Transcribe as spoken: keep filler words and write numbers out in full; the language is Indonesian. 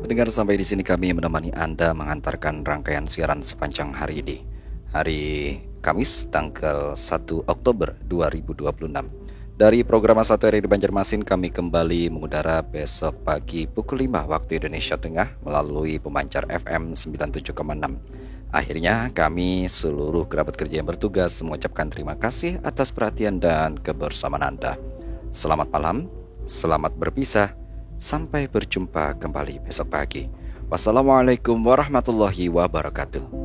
Mendengar sampai di sini kami menemani Anda mengantarkan rangkaian siaran sepanjang hari ini. Hari Kamis tanggal satu Oktober dua ribu dua puluh enam. Dari program satu R R I Banjarmasin kami kembali mengudara besok pagi pukul lima waktu Indonesia Tengah melalui pemancar F M sembilan puluh tujuh koma enam. Akhirnya kami seluruh kerabat kerja yang bertugas mengucapkan terima kasih atas perhatian dan kebersamaan Anda. Selamat malam, selamat berpisah. Sampai berjumpa kembali besok pagi. Wassalamualaikum warahmatullahi wabarakatuh.